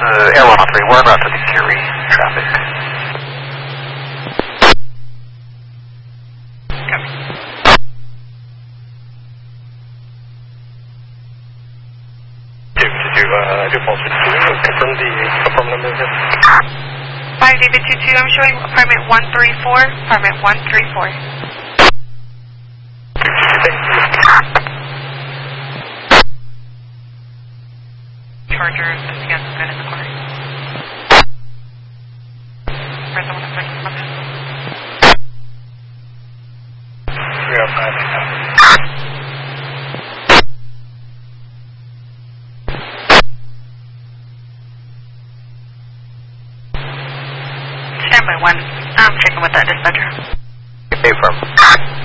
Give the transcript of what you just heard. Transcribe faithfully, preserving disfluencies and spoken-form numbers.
uh, Air one oh three, we're en route to the Curie traffic. Copy. Did you, uh, do false two, confirm the apartment number again? five David two two, I'm showing apartment one three four, apartment one three four. Charger, again, good in the car. Where's the one that's making from him? three oh five, Standby one, I'm checking with that dispatcher. Hey, from?